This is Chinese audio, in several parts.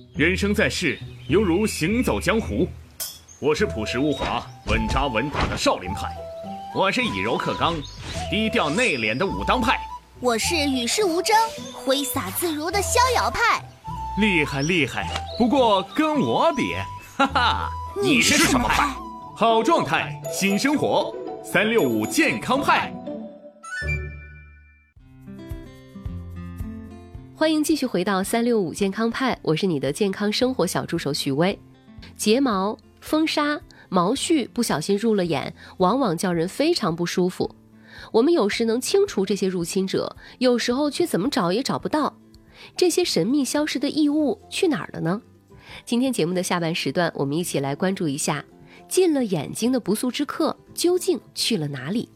人生在世，犹如行走江湖。我是朴实无华、稳扎稳打的少林派， 我是以柔克刚、低调内敛的武当派， 我是与世无争、挥洒自如的逍遥派。 厉害厉害，不过跟我比，哈哈， 你是什么派？ 好状态，新生活，365健康派。 欢迎继续回到365健康派，我是你的健康生活小助手许巍。睫毛、风沙、毛絮不小心入了眼，往往叫人非常不舒服。我们有时能清除这些入侵者，有时候却怎么找也找不到。这些神秘消失的异物去哪儿了呢？今天节目的下半时段，我们一起来关注一下进了眼睛的不速之客究竟去了哪里。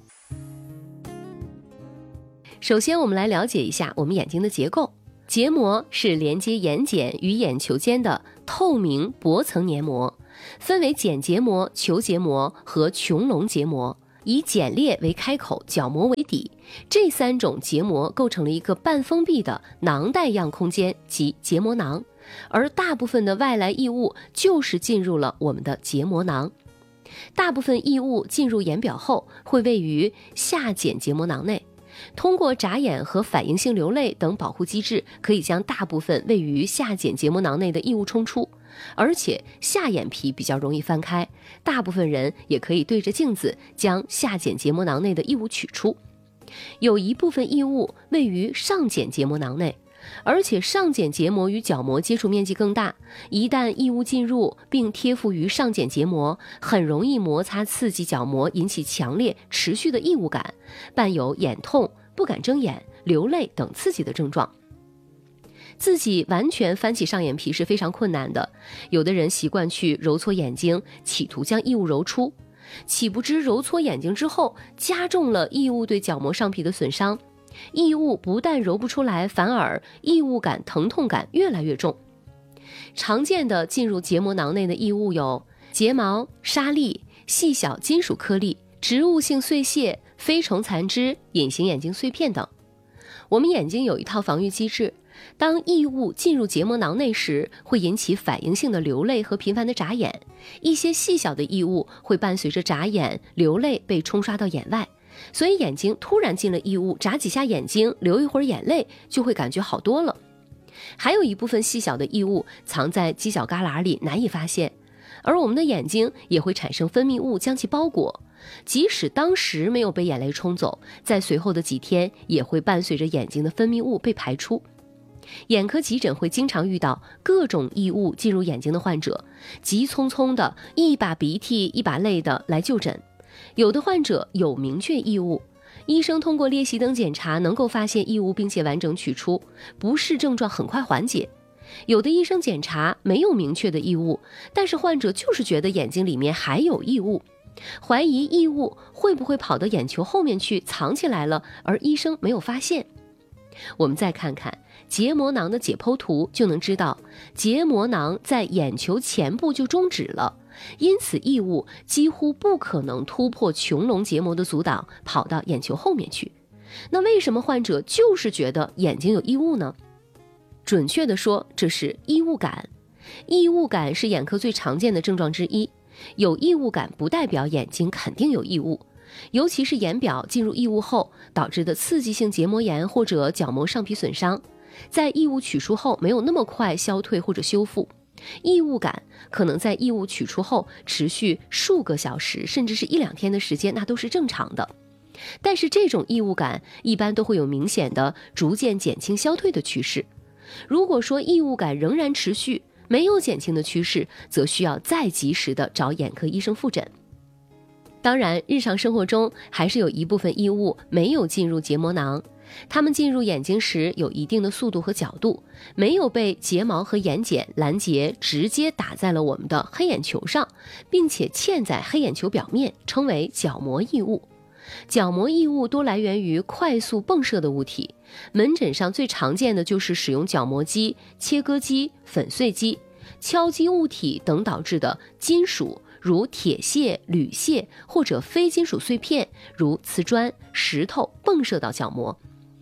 首先我们来了解一下我们眼睛的结构。结膜是连接眼睑与眼球间的透明薄层黏膜，分为睑结膜、球结膜和穹窿结膜，以睑裂为开口，角膜为底，这3种结膜构成了一个半封闭的囊袋样空间，即结膜囊，而大部分的外来异物就是进入了我们的结膜囊。大部分异物进入眼表后会位于下睑结膜囊内，通过眨眼和反应性流泪等保护机制，可以将大部分位于下睑结膜囊内的异物冲出，而且下眼皮比较容易翻开，大部分人也可以对着镜子将下睑结膜囊内的异物取出。有一部分异物位于上睑结膜囊内，而且上睑结膜与角膜接触面积更大，一旦异物进入并贴附于上睑结膜，很容易摩擦刺激角膜，引起强烈持续的异物感，伴有眼痛、不敢睁眼、流泪等刺激的症状。自己完全翻起上眼皮是非常困难的，有的人习惯去揉搓眼睛，企图将异物揉出，岂不知揉搓眼睛之后加重了异物对角膜上皮的损伤，异物不但揉不出来，反而异物感、疼痛感越来越重。常见的进入结膜囊内的异物有睫毛、沙粒、细小金属颗粒、植物性碎屑、飞虫残肢、隐形眼镜碎片等。我们眼睛有一套防御机制，当异物进入结膜囊内时，会引起反应性的流泪和频繁的眨眼，一些细小的异物会伴随着眨眼、流泪被冲刷到眼外，所以眼睛突然进了异物，眨几下眼睛，流一会儿眼泪，就会感觉好多了。还有一部分细小的异物藏在犄角旮旯里，难以发现，而我们的眼睛也会产生分泌物将其包裹，即使当时没有被眼泪冲走，在随后的几天也会伴随着眼睛的分泌物被排出。眼科急诊会经常遇到各种异物进入眼睛的患者，急匆匆的一把鼻涕一把泪的来就诊。有的患者有明确异物，医生通过裂隙灯检查能够发现异物并且完整取出，不适症状很快缓解。有的医生检查没有明确的异物，但是患者就是觉得眼睛里面还有异物，怀疑异物会不会跑到眼球后面去藏起来了，而医生没有发现。我们再看看结膜囊的解剖图，就能知道结膜囊在眼球前部就终止了，因此异物几乎不可能突破穹窿结膜的阻挡，跑到眼球后面去。那为什么患者就是觉得眼睛有异物呢？准确地说，这是异物感。异物感是眼科最常见的症状之一，有异物感不代表眼睛肯定有异物，尤其是眼表进入异物后导致的刺激性结膜炎或者角膜上皮损伤，在异物取出后没有那么快消退或者修复，异物感可能在异物取出后持续数个小时，甚至是1-2天的时间，那都是正常的。但是这种异物感一般都会有明显的逐渐减轻消退的趋势。如果说异物感仍然持续，没有减轻的趋势，则需要再及时的找眼科医生复诊。当然，日常生活中还是有一部分异物没有进入结膜囊，它们进入眼睛时有一定的速度和角度，没有被睫毛和眼睑拦截，直接打在了我们的黑眼球上，并且嵌在黑眼球表面，称为角膜异物。角膜异物多来源于快速迸射的物体，门诊上最常见的就是使用角膜机、切割机、粉碎机、敲击物体等导致的金属，如铁屑、铝屑，或者非金属碎片，如瓷砖、石头迸射到角膜。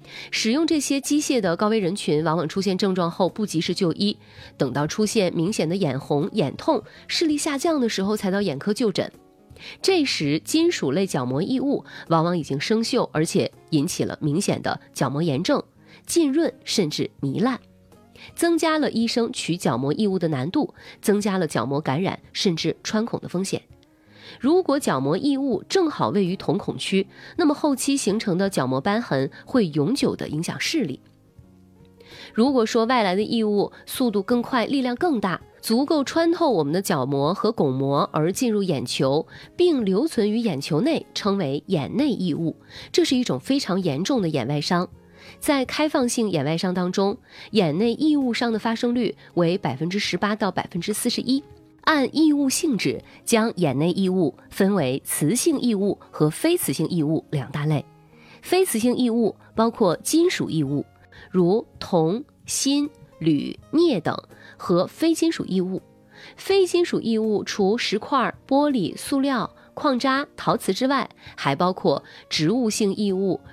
使用这些机械的高危人群往往出现症状后不及时就医，等到出现明显的眼红、眼痛、视力下降的时候才到眼科就诊。这时金属类角膜异物往往已经生锈，而且引起了明显的角膜炎症、浸润甚至糜烂，增加了医生取角膜异物的难度，增加了角膜感染甚至穿孔的风险。如果角膜异物正好位于瞳孔区，那么后期形成的角膜瘢痕会永久地影响视力。如果说外来的异物速度更快、力量更大，足够穿透我们的角膜和巩膜而进入眼球，并留存于眼球内，称为眼内异物，这是一种非常严重的眼外伤。在开放性眼外伤当中，眼内异物伤的发生率为18%到41%。按异物性质，将眼内异物分为磁性异物和非磁性异物两大类。非磁性异物包括金属异物，如铜、锌、铝、镍等，和非金属异物。非金属异物除石块、玻璃、塑料、矿渣、陶瓷之外，还包括植物性异物、